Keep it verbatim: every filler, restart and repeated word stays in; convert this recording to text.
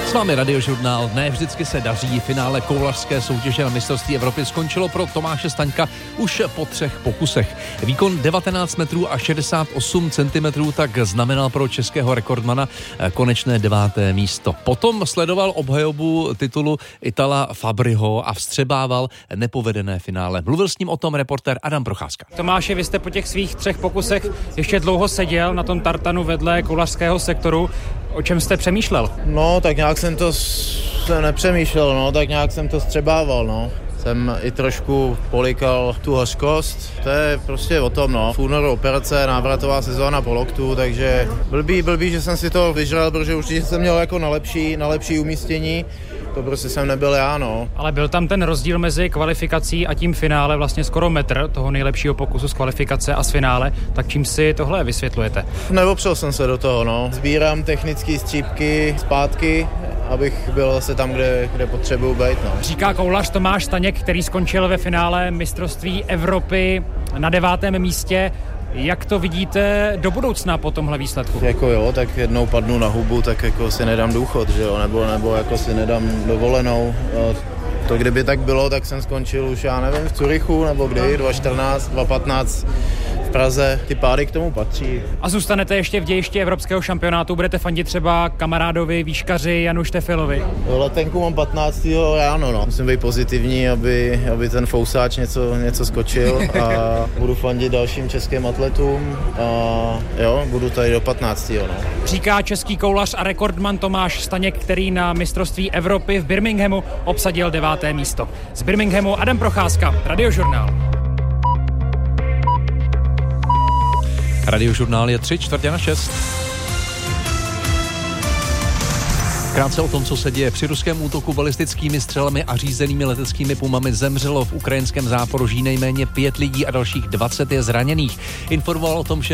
S vámi Radiožurnál. Ne vždycky se daří. Finále koulařské soutěže na mistrovství Evropy skončilo pro Tomáše Staňka už po třech pokusech. Výkon devatenáct metrů a šedesát osm centimetrů tak znamenal pro českého rekordmana konečné deváté místo. Potom sledoval obhajobu titulu Itala Fabriho a vstřebával nepovedené finále. Mluvil s ním o tom reportér Adam Procházka. Tomáši, vy jste po těch svých třech pokusech ještě dlouho seděl na tom tartanu vedle koulařského sektoru. O čem jste přemýšlel? No, tak nějak jsem to se nepřemýšlel, no, tak nějak jsem to střebával, no. Jsem i trošku polikal tu hořkost, to je prostě o tom, no. V únoru operace, návratová sezóna po loktu, takže blbý, blbý, že jsem si to vyžral, protože určitě jsem měl jako na lepší, na lepší umístění. To prostě jsem nebyl já, no. Ale byl tam ten rozdíl mezi kvalifikací a tím finále, vlastně skoro metr toho nejlepšího pokusu z kvalifikace a z finále, tak čím si tohle vysvětlujete? Neopřel jsem se do toho, no. Sbírám technické střípky zpátky, abych byl zase tam, kde, kde potřebuju být, no. Říká koulař Tomáš Staněk, který skončil ve finále mistrovství Evropy na devátém místě. Jak to vidíte do budoucna po tomhle výsledku? Jako jo, tak jednou padnu na hubu, tak jako si nedám důchod, že jo, nebo, nebo jako si nedám dovolenou. To kdyby tak bylo, tak jsem skončil už, já nevím, v Curychu, nebo kdy, dva čtrnáct, dva patnáct v Praze. Ty pády k tomu patří. A zůstanete ještě v dějišti evropského šampionátu? Budete fandit třeba kamarádovi, výškaři Janu Štefilovi? Letenku mám patnáctého ráno, no. Musím být pozitivní, aby, aby ten fousáč něco, něco skočil a budu fandit dalším českým atletům a jo, budu tady do patnáctého no. Říká český koulař a rekordman Tomáš Staněk, který na mistrovství Evropy v Birminghamu obsadil deváté místo. Z Birminghamu Adam Procházka, Radiožurnál. Radiožurnál je tři čtvrtě na šest. Krátce o tom, co se děje. Při ruském útoku balistickými střelami a řízenými leteckými pumami zemřelo v ukrajinském Záporoží nejméně pět lidí a dalších dvacet je zraněných. Informoval o tom, že